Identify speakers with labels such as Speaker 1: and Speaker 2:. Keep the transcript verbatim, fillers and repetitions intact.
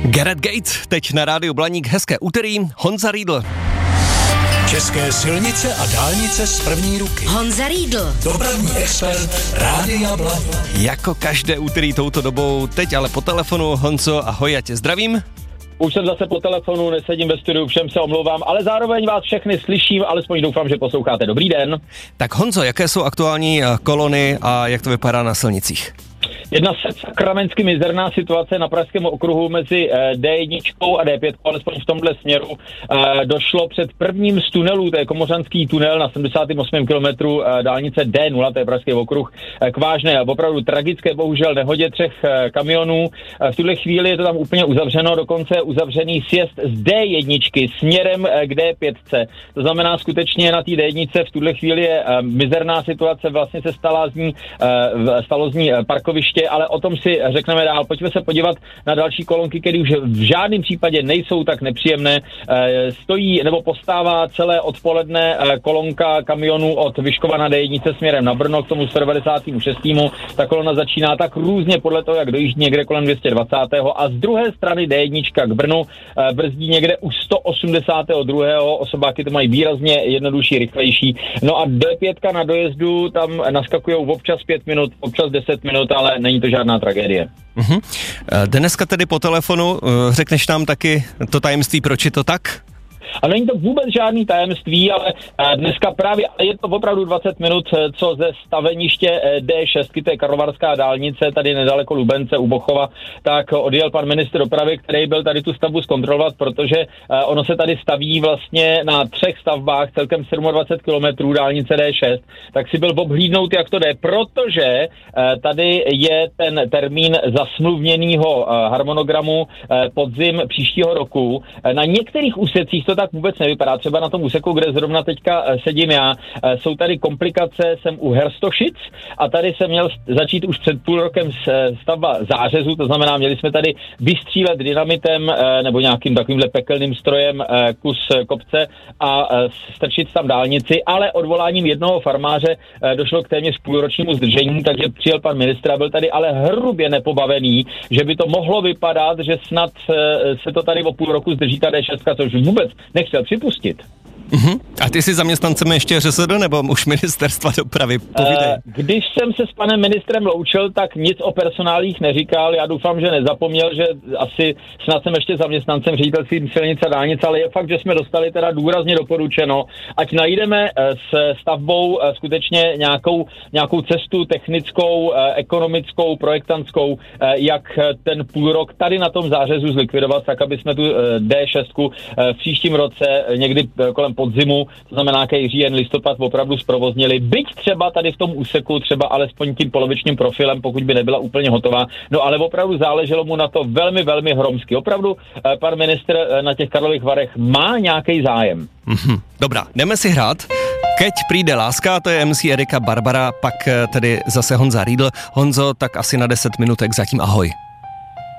Speaker 1: Gareth Gates, teď na rádiu Blaník, hezké úterý, Honza Riedl.
Speaker 2: České silnice a dálnice z první ruky.
Speaker 3: Honza Riedl,
Speaker 2: dopravní expert Rádia Blaník.
Speaker 1: Jako každé úterý touto dobou, teď ale po telefonu. Honzo, ahoj, já tě zdravím.
Speaker 4: Už jsem zase po telefonu, nesedím ve studiu, všem se omlouvám, ale zároveň vás všechny slyším, alespoň doufám, že posloucháte. Dobrý den.
Speaker 1: Tak Honzo, jaké jsou aktuální kolony a jak to vypadá na silnicích?
Speaker 4: Jedna se sakramensky mizerná situace na pražském okruhu mezi D jedna a D pět, alespoň v tomhle směru. Došlo před prvním z tunelů, to je Komořanský tunel na sedmdesátém osmém kilometru dálnice D nula, to je pražský okruh, k vážné, opravdu tragické, bohužel nehodě třech kamionů. V tuhle chvíli je to tam úplně uzavřeno, dokonce je uzavřený sjezd z D jedna směrem k D pět. To znamená, skutečně na té D jedna v tuhle chvíli je mizerná situace, vlastně se stala z ní, stalo z ní parkoviště, ale o tom si řekneme dál. Pojďme se podívat na další kolonky, které už v žádném případě nejsou tak nepříjemné. Stojí nebo postává celé odpoledne kolonka kamionů od Vyškova na D jedna směrem na Brno k tomu sto devadesátému šestému. Ta kolona začíná tak různě podle toho, jak dojíždí, někde kolem dvě stě dvacet a z druhé strany D jedna k Brnu brzdí někde už sto osmdesát dva. Osobáky to mají výrazně jednodušší, rychlejší. No a D pět na dojezdu tam naskakujou občas pět minut, občas deset minut, ale není to žádná tragédie.
Speaker 1: Uh-huh. Dneska tedy po telefonu řekneš nám taky to tajemství, proč je to tak?
Speaker 4: A není to vůbec žádný tajemství, ale dneska právě je to opravdu dvacet minut, co ze staveniště D šest, to je Karlovarská dálnice, tady nedaleko Lubence u Bochova, tak odjel pan ministr dopravy, který byl tady tu stavbu zkontrolovat, protože ono se tady staví vlastně na třech stavbách celkem dvacet sedm kilometrů dálnice D šest, tak si byl obhlídnout, jak to jde, protože tady je ten termín zasmluvněnýho harmonogramu podzim příštího roku. Na některých úsecích to tak vůbec nevypadá. Třeba na tom úseku, kde zrovna teďka sedím já, jsou tady komplikace, jsem u Herstošic a tady jsem měl začít už před půl rokem stavba zářezu, to znamená, měli jsme tady vystřílet dynamitem nebo nějakým takovýmhle pekelným strojem kus kopce a strčit tam dálnici, ale odvoláním jednoho farmáře došlo k téměř půlročnímu zdržení, takže přijel pan ministr a byl tady ale hrubě nepobavený, že by to mohlo vypadat, že snad se to tady o půl roku zdrží ta D šest, což vůbec nechtěl připustit.
Speaker 1: Uh-huh. A ty jsi zaměstnancem ještě ŘSD nebo už ministerstva dopravy? Povídej.
Speaker 4: Když jsem se s panem ministrem loučil, tak nic o personálích neříkal. Já doufám, že nezapomněl, že asi snad jsem ještě zaměstnancem ředitelství silnice a dálnice, ale je fakt, že jsme dostali teda důrazně doporučeno, ať najdeme s stavbou skutečně nějakou, nějakou cestu technickou, ekonomickou, projektantskou, jak ten půl rok tady na tom zářezu zlikvidovat, tak aby jsme tu D šest v příštím roce někdy kolem podzimu, to znamená nějaký říjen, listopad opravdu zprovoznili, byť třeba tady v tom úseku, třeba alespoň tím polovičním profilem, pokud by nebyla úplně hotová, no ale opravdu záleželo mu na to velmi, velmi hromsky. Opravdu pan ministr na těch Karlových Varech má nějaký zájem.
Speaker 1: Mm-hmm. Dobrá, jdeme si hrát. Keď přijde láska, to je M C Erika Barbara, pak tedy zase Honza Riedl. Honzo, tak asi na deset minutek, zatím ahoj.